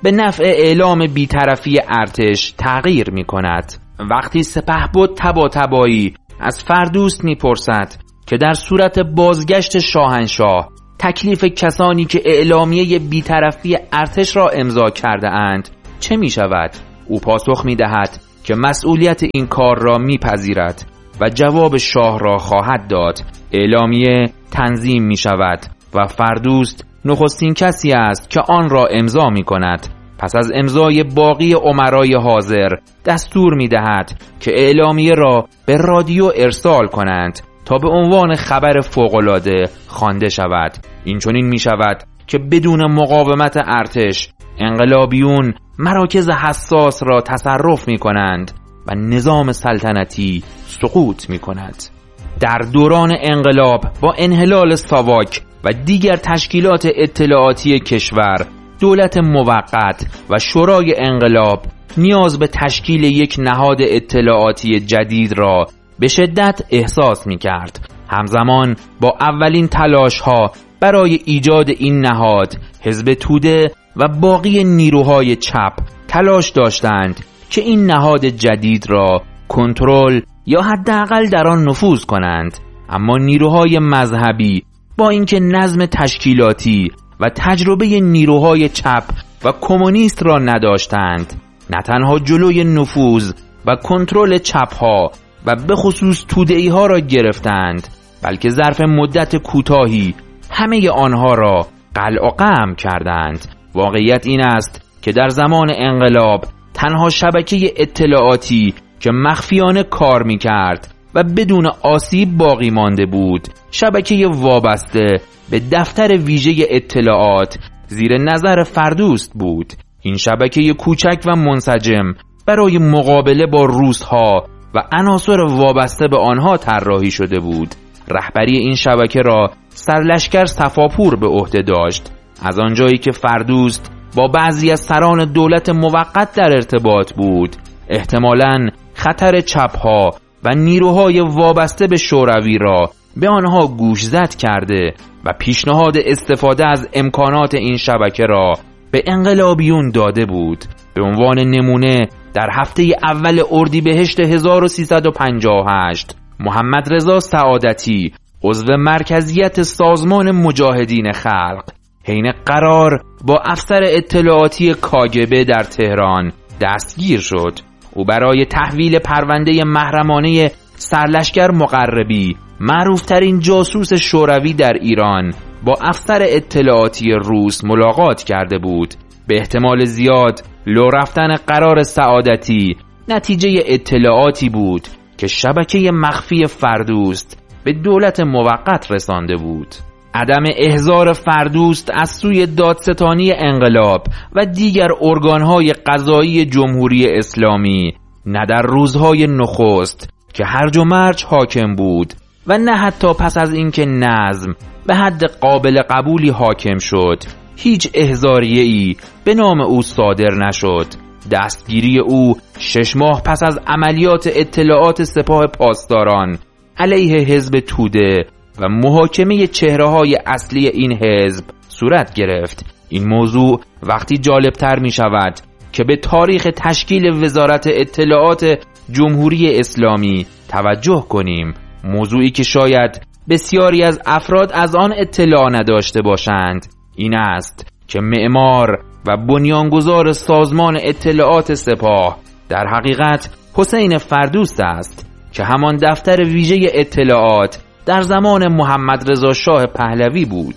به نفع اعلام بی‌طرفی ارتش تغییر می کند. وقتی سپهبد طباطبایی از فردوست می پرسد که در صورت بازگشت شاهنشاه تکلیف کسانی که اعلامیه بی‌طرفی ارتش را امضا کرده اند چه می شود؟ او پاسخ می دهد که مسئولیت این کار را می پذیرد و جواب شاه را خواهد داد. اعلامیه تنظیم می شود و فردوست نخستین کسی است که آن را امضا می کند. پس از امضای باقی امرای حاضر دستور می دهد که اعلامیه را به رادیو ارسال کنند تا به عنوان خبر فوق‌العاده خوانده شود. این چنین می شود که بدون مقاومت ارتش انقلابیون مراکز حساس را تصرف می کنند و نظام سلطنتی سقوط می کند. در دوران انقلاب با انحلال ساواک و دیگر تشکیلات اطلاعاتی کشور، دولت موقت و شورای انقلاب نیاز به تشکیل یک نهاد اطلاعاتی جدید را به شدت احساس می کرد. همزمان با اولین تلاش ها برای ایجاد این نهاد، حزب توده و باقی نیروهای چپ تلاش داشتند که این نهاد جدید را کنترل یا حداقل در آن نفوذ کنند. اما نیروهای مذهبی با اینکه نظم تشکیلاتی و تجربه نیروهای چپ و کمونیست را نداشتند، نه تنها جلوی نفوذ و کنترل چپ‌ها و به خصوص توده‌ای ها را گرفتند، بلکه ظرف مدت کوتاهی همه آنها را قلع و قمع کردند. واقعیت این است که در زمان انقلاب تنها شبکه اطلاعاتی که مخفیانه کار می‌کرد و بدون آسیب باقی مانده بود، شبکه وابسته به دفتر ویژه اطلاعات زیر نظر فردوست بود. این شبکه کوچک و منسجم برای مقابله با روس‌ها و عناصر وابسته به آنها طراحی شده بود. رهبری این شبکه را سرلشکر صفاپور به عهده داشت. از آنجایی که فردوست با بعضی از سران دولت موقت در ارتباط بود، احتمالاً خطر چپ‌ها و نیروهای وابسته به شوروی را به آنها گوشزد کرده و پیشنهاد استفاده از امکانات این شبکه را به انقلابیون داده بود. به عنوان نمونه در هفته اول اردیبهشت هزار و سیصد و پنجاه و هشت محمد رضا سعادتی، عضو مرکزیت سازمان مجاهدین خلق، حین قرار با افسر اطلاعاتی کاگبه در تهران دستگیر شد. او برای تحویل پرونده محرمانه سرلشکر مقربی، معروفترین جاسوس شوروی در ایران، با افسر اطلاعاتی روس ملاقات کرده بود. به احتمال زیاد لو رفتن قرار سعادتی نتیجه اطلاعاتی بود که شبکه مخفی فردوست به دولت موقت رسانده بود. عدم احضار فردوست از سوی دادستانی انقلاب و دیگر ارگانهای قضایی جمهوری اسلامی، نه در روزهای نخست که هرج و مرج حاکم بود و نه حتی پس از اینکه نظم به حد قابل قبولی حاکم شد، هیچ احضاریه‌ای به نام او صادر نشد. دستگیری او شش ماه پس از عملیات اطلاعات سپاه پاسداران علیه حزب توده و محاکمه چهره‌های اصلی این حزب صورت گرفت. این موضوع وقتی جالبتر می شود که به تاریخ تشکیل وزارت اطلاعات جمهوری اسلامی توجه کنیم، موضوعی که شاید بسیاری از افراد از آن اطلاع نداشته باشند. این است که معمار و بنیانگذار سازمان اطلاعات سپاه در حقیقت حسین فردوست است که همان دفتر ویژه اطلاعات در زمان محمد رضا شاه پهلوی بود.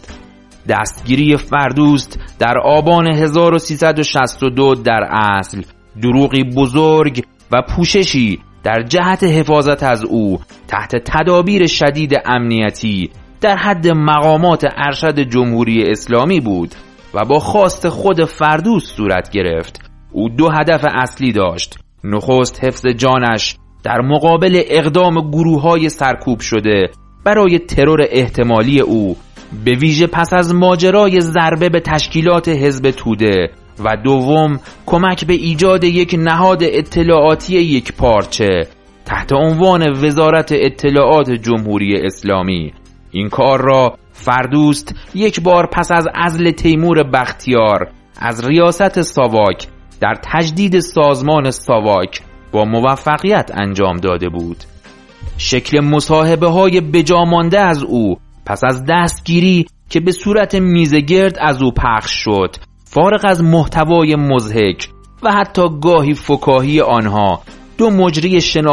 دستگیری فردوست در آبان هزار و سیصد و شصت و دو در اصل دروغی بزرگ و پوششی در جهت حفاظت از او تحت تدابیر شدید امنیتی در حد مقامات ارشد جمهوری اسلامی بود و با خواست خود فردوست صورت گرفت. او دو هدف اصلی داشت: نخست حفظ جانش در مقابل اقدام گروه‌های سرکوب شده برای ترور احتمالی او، به ویژه پس از ماجرای ضربه به تشکیلات حزب توده، و دوم کمک به ایجاد یک نهاد اطلاعاتی یک پارچه تحت عنوان وزارت اطلاعات جمهوری اسلامی. این کار را فردوست یک بار پس از عزل تیمور بختیار از ریاست ساواک در تجدید سازمان ساواک با موفقیت انجام داده بود. شکل مصاحبه های بجامانده از او پس از دستگیری که به صورت میزگرد از او پخش شد، فارغ از محتوای مضحک و حتی گاهی فکاهی آنها، دو مجری شناخته